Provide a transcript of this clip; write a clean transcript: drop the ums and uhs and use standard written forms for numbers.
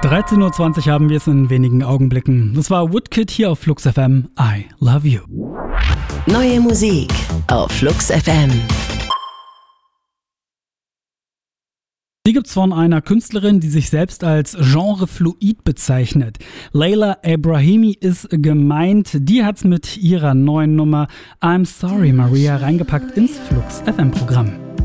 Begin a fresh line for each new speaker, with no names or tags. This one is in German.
13.20 Uhr haben wir es in wenigen Augenblicken. Das war Woodkid hier auf Flux FM. I love you.
Neue Musik auf Flux FM.
Die gibt's von einer Künstlerin, die sich selbst als genrefluid bezeichnet. Layla Abrahimi ist gemeint. Die hat's mit ihrer neuen Nummer I'm Sorry Maria reingepackt ins Flux FM Programm.